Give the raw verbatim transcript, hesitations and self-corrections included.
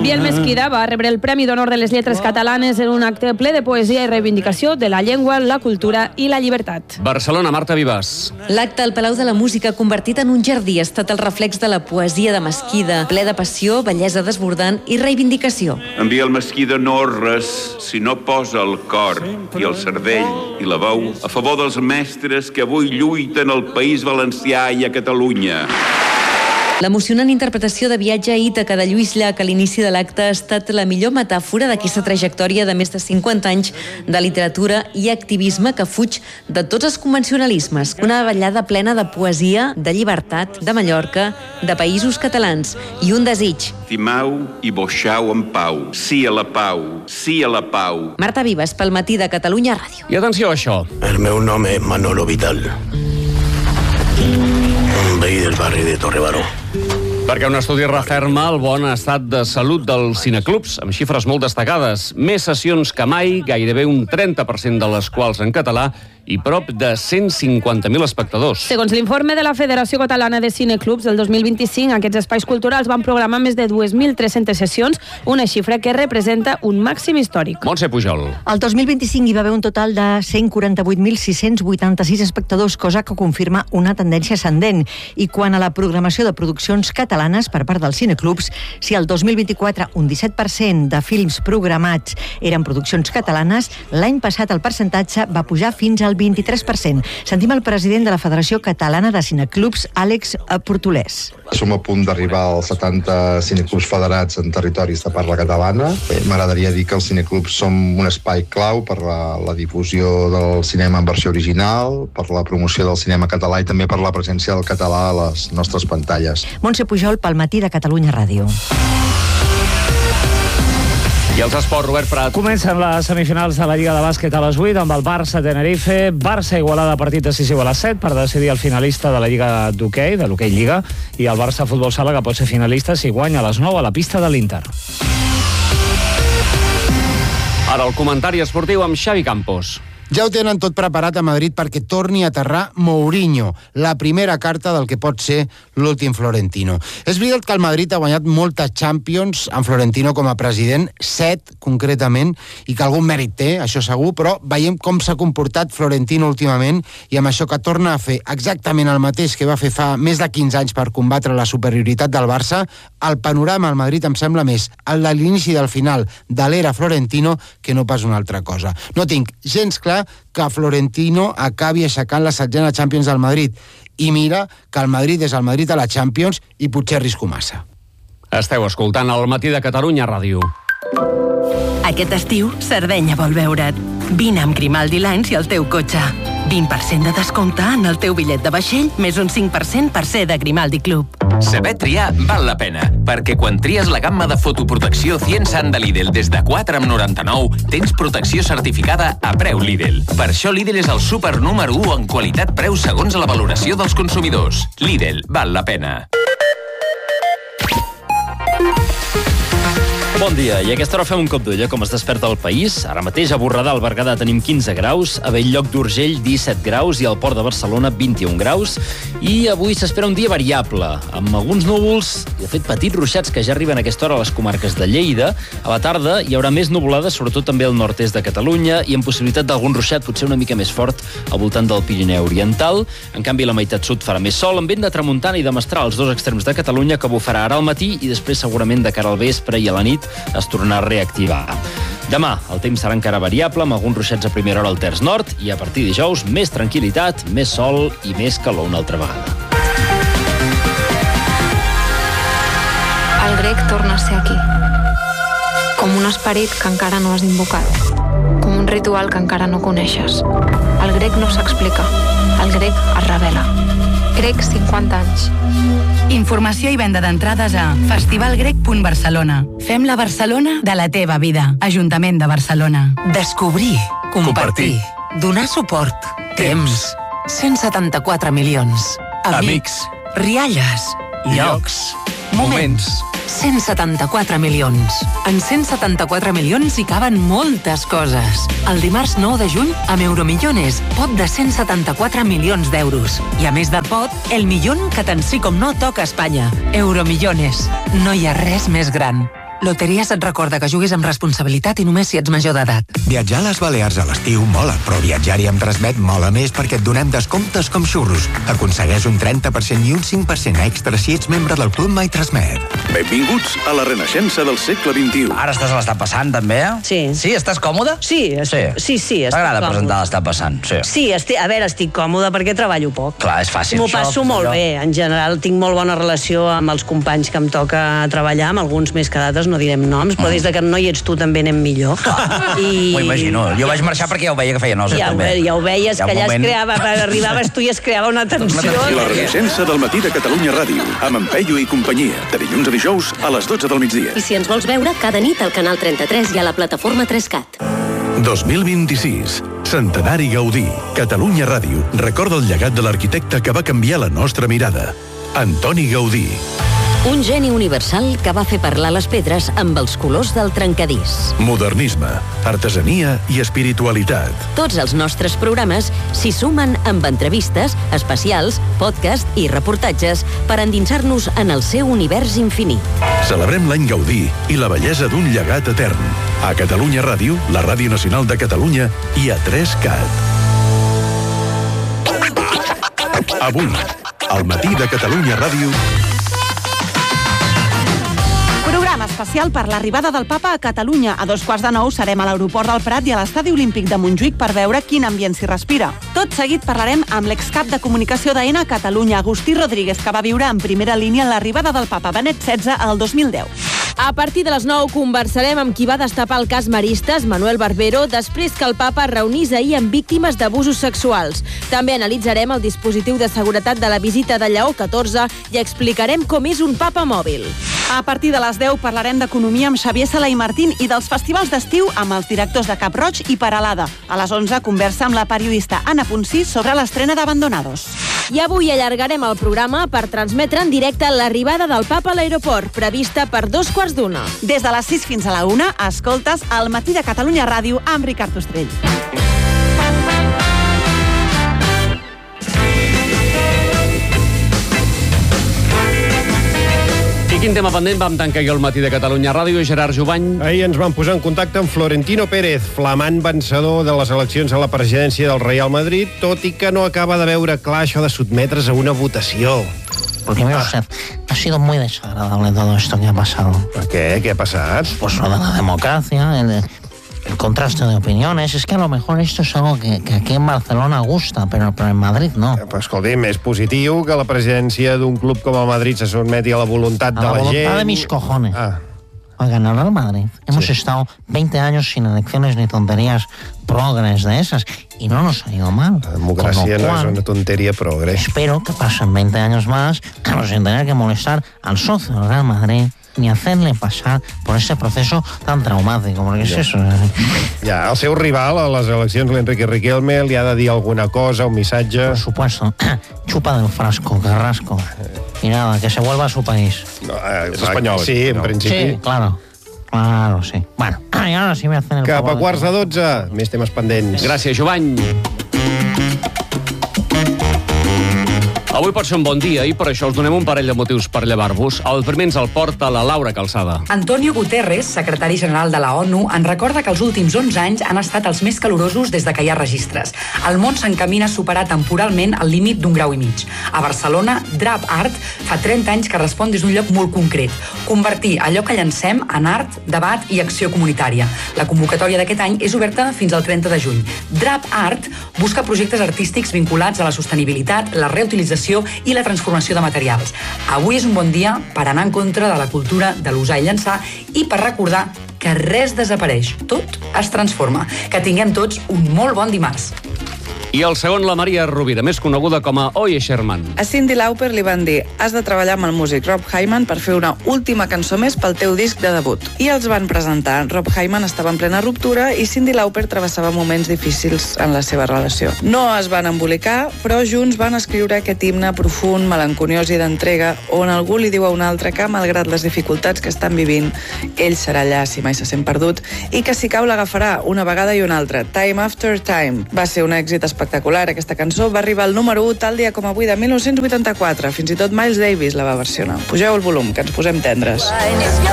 Biel Mesquida va rebre el Premi d'Honor de les Lletres Catalanes en un acte ple de poesia i reivindicació de la llengua, la cultura i la llibertat. Barcelona, Marta Vivas. L'acte al Palau de la Música, convertit en un jardí, ha estat el reflex de la poesia de Mesquida, ple de passió, bellesa desbordant i reivindicació. En Biel Mesquida no és res si no posa el cor i el cervell i la veu a favor dels mestres que avui lluiten al País Valencià i a Catalunya. L'emocionant interpretació de Viatge a Ítaca de Lluís Llach a l'inici de l'acte ha estat la millor metàfora d'aquesta trajectòria de més de cinquanta anys de literatura i activisme que fuig de tots els convencionalismes. Una ballada plena de poesia, de llibertat, de Mallorca, de països catalans i un desig. Timau i boixau en pau. Sí a la pau. Sí a la pau. Marta Vivas, pel Matí de Catalunya Ràdio. I atenció a això. El meu nom és Manolo Vital. Un veí del barri de Torrebaró. Perquè un estudi referma el bon estat de salut dels cineclubs, amb xifres molt destacades. Més sessions que mai, gairebé un trenta per cent de les quals en català, i prop de cent cinquanta mil espectadors. Segons l'informe de la Federació Catalana de Cineclubs del dos mil vint-i-cinc, aquests espais culturals van programar més de dos mil tres-centes sessions, una xifra que representa un màxim històric. Montse Pujol. El dos mil vint-i-cinc hi va haver un total de cent quaranta-vuit mil sis-cents vuitanta-sis espectadors, cosa que confirma una tendència ascendent. I quant a la programació de produccions catalanes per part dels cineclubs, si el dos mil vint-i-quatre un disset per cent de films programats eren produccions catalanes, l'any passat el percentatge va pujar fins al vint-i-tres per cent. Sentim el president de la Federació Catalana de Cineclubs, Àlex Portolès. Som a punt d'arribar als setanta cineclubs federats en territoris de parla catalana. M'agradaria dir que els cineclubs som un espai clau per la, la difusió del cinema en versió original, per la promoció del cinema català i també per la presència del català a les nostres pantalles. Montse Pujol, pel Matí de Catalunya Ràdio. I els esports, Robert Prat. Comencen les semifinals de la Lliga de Bàsquet a les vuit amb el Barça-Tenerife. Barça-Igualada, partit decisiu a les set per decidir el finalista de la Lliga d'hoquei, de l'hoquei Lliga, i el Barça-Futbol Sala, que pot ser finalista si guanya a les nou a la pista de l'Inter. Ara el comentari esportiu amb Xavi Campos. Ja ho tenen tot preparat a Madrid perquè torni a aterrar Mourinho, la primera carta del que pot ser l'últim Florentino. És veritat que el Madrid ha guanyat moltes Champions amb Florentino com a president, set concretament, i que algun mèrit té, això segur, però veiem com s'ha comportat Florentino últimament i amb això que torna a fer exactament el mateix que va fer fa més de quinze anys per combatre la superioritat del Barça, el panorama al Madrid em sembla més el de l'inici del final de l'era Florentino que no pas una altra cosa. No tinc gens clar que Florentino acabi aixecant la setzena Champions del Madrid. I mira que el Madrid és el Madrid a la Champions i potser arrisco massa. Esteu escoltant el Matí de Catalunya Ràdio. Aquest estiu, Sardenya vol veure't. Vine amb Grimaldi Lines i el teu cotxe. vint per cent de descompte en el teu bitllet de vaixell, més un cinc per cent per ser de Grimaldi Club. Saber triar val la pena, perquè quan tries la gamma de fotoprotecció Ciensan de Lidl des de quatre coma noranta-nou, tens protecció certificada a preu Lidl. Per això Lidl és el súper número u en qualitat-preu segons la valoració dels consumidors. Lidl, val la pena. Bon dia, i a aquesta hora fem un cop d'ull com es desperta el país. Ara mateix a Borredà, al Berguedà, tenim quinze graus, a Bell-lloc d'Urgell, disset graus, i al Port de Barcelona, vint-i-un graus. I avui s'espera un dia variable, amb alguns núvols, i de fet petits ruixats que ja arriben a aquesta hora a les comarques de Lleida. A la tarda hi haurà més nuvolades, sobretot també al nord-est de Catalunya, i amb possibilitat d'algun ruixat potser una mica més fort al voltant del Pirineu Oriental. En canvi, la meitat sud farà més sol, amb vent de tramuntana i de mestral als dos extrems de Catalunya, que bufarà ara al matí i després segurament de cara al vespre i a la nit es tornarà a reactivar. Demà el temps serà encara variable, amb alguns ruixats a primera hora al terç nord, i a partir de dijous més tranquil·litat, més sol i més calor una altra vegada. El grec torna a ser aquí. Com un esperit que encara no has invocat. Com un ritual que encara no coneixes. El grec no s'explica. El grec es revela. Grec cinquanta anys. Informació i venda d'entrades a festivalgrec punt barcelona. Fem la Barcelona de la teva vida. Ajuntament de Barcelona. Descobrir, compartir, donar suport, temps, cent setanta-quatre milions, amics, rialles, llocs, moments, cent setanta-quatre milions. En cent setanta-quatre milions hi caben moltes coses. El dimarts nou de juny, amb Euromillones, pot de cent setanta-quatre milions d'euros. I a més del pot, el milió que tant sí com no toca a Espanya. Euromillones. No hi ha res més gran. Loteries et recorda que juguis amb responsabilitat i només si ets major d'edat. Viatjar a les Balears a l'estiu mola, però viatjar-hi amb Transmet mola més perquè et donem descomptes com xurros. Aconsegueix un trenta per cent i un cinc per cent extra si ets membre del Club My Transmet. Benvinguts a la renaixença del segle vint-i-u. Ara estàs a l'estar passant, també? Sí. Sí, estàs còmode? Sí, es... sí, sí, sí t'agrada presentar l'estar passant? Sí. Sí, estic... a veure, estic còmode perquè treballo poc. Clar, és fàcil. M'ho passo molt bé. En general, tinc molt bona relació amb els companys que em toca treballar, amb alguns més que d'altres, no direm noms, però des de que no hi ets tu també anem millor. I... M'ho imagino. Jo vaig marxar perquè ja ho veia que feia nosa, ja també. Ho, ja ho veies, que allà moment... es creava, arribaves tu i es creava una tensió. La renaixença del matí de Catalunya Ràdio, amb en Peyu i companyia, de dilluns a dijous a les dotze del migdia. I si ens vols veure, cada nit al canal trenta-tres i a la plataforma tres cat. dos mil vint-i-sis. Centenari Gaudí. Catalunya Ràdio recorda el llegat de l'arquitecte que va canviar la nostra mirada. Antoni Gaudí. Un geni universal que va fer parlar les pedres amb els colors del trencadís. Modernisme, artesania i espiritualitat. Tots els nostres programes s'hi sumen amb entrevistes, especials, podcast i reportatges per endinsar-nos en el seu univers infinit. Celebrem l'any Gaudí i la bellesa d'un llegat etern. A Catalunya Ràdio, la Ràdio Nacional de Catalunya i a tres cat. Avui, al matí de Catalunya Ràdio... Programa especial per l'arribada del papa a Catalunya. A dos quarts de nou serem a l'aeroport del Prat i a l'Estadi Olímpic de Montjuïc per veure quin ambient s'hi respira. Tot seguit parlarem amb l'excap de comunicació d'Aena a Catalunya, Agustí Rodríguez, que va viure en primera línia en l'arribada del papa Benet setze al dos mil deu. A partir de les nou conversarem amb qui va destapar el cas Maristes, Manuel Barbero, després que el papa reunís ahir amb víctimes d'abusos sexuals. També analitzarem el dispositiu de seguretat de la visita de Lleó catorze i explicarem com és un papa mòbil. A partir de les deu parlarem d'economia amb Xavier Sala i Martín i dels festivals d'estiu amb els directors de Cap Roig i Peralada. A les onze conversa amb la periodista Anna Ponsí sobre l'estrena d'Abandonados. I avui allargarem el programa per transmetre en directe l'arribada del papa a l'aeroport, prevista per dos quarts d'una. Des de les sis fins a la una, escoltes El matí de Catalunya Ràdio amb Ricard Ostrell. I quin tema pendent vam tancar aquí al matí de Catalunya Ràdio, Gerard Jubany? Ahir ens vam posar en contacte amb Florentino Pérez, flamant vencedor de les eleccions a la presidència del Real Madrid, tot i que no acaba de veure clar això de sotmetre's a una votació. Porque, mire usted, ha sido muy desagradable todo esto que ha pasado. ¿Por qué? ¿Qué ha pasado? Pues lo de la democracia, el, el contraste de opiniones. Es que a lo mejor esto es algo que, que aquí en Barcelona gusta, pero, pero en Madrid no. Eh, pues, escolti'm, és positiu que la presidència d'un club com el Madrid se sotmeti a la voluntat a de la, la gent. A la voluntat de mis cojones. Ah. Oigan, al Real Madrid hemos sí. estado veinte años sin elecciones ni tonterías progres de esas y no nos ha ido mal. La democracia no es una tontería progre. Espero que pasen veinte años más sin tener que molestar al socio del Real Madrid ni hacerle pasar por ese proceso tan traumático, porque ja. és eso. Ja, el seu rival a les eleccions, l'Enrique Riquelme, li ha de dir alguna cosa, un missatge... Por supuesto. Chupa del frasco, Carrasco. Y nada, que se vuelva a su país. No, eh, és espanyol. Sí, en principi. Sí, claro. Claro, sí. Bueno, y ahora sí me hacen el Cap a quarts de dotze, més temes pendents. Gràcies, Jovany. Avui pot ser un bon dia i per això us donem un parell de motius per llevar-vos. El primer ens el porta la Laura Calçada. Antonio Guterres, secretari general de la ONU, ens recorda que els últims onze anys han estat els més calorosos des de que hi ha registres. El món s'encamina a superar temporalment el límit d'un grau i mig. A Barcelona, Drap Art fa trenta anys que respon des d'un lloc molt concret. Convertir allò que llancem en art, debat i acció comunitària. La convocatòria d'aquest any és oberta fins al trenta de juny. Drap Art busca projectes artístics vinculats a la sostenibilitat, la reutilització i la transformació de materials. Avui és un bon dia per anar en contra de la cultura de l'usar i llançar i per recordar que res desapareix, tot es transforma. Que tinguem tots un molt bon dimarts. I el segon, la Maria Rovira, més coneguda com a Oye Sherman. A Cyndi Lauper li van dir: has de treballar amb el músic Rob Hyman per fer una última cançó més pel teu disc de debut. I els van presentar. Rob Hyman estava en plena ruptura i Cyndi Lauper travessava moments difícils en la seva relació. No es van embolicar, però junts van escriure aquest himne profund, melanconiós i d'entrega, on algú li diu a un altre que, malgrat les dificultats que estan vivint, ell serà allà si mai se sent perdut i que si cau l'agafarà una vegada i una altra. Time After Time. Va ser un èxit espectacular. Aquesta cançó va arribar al número u tal dia com avui de mil nou-cents vuitanta-quatre. Fins i tot Miles Davis la va versionar. Pugeu el volum, que ens posem tendres.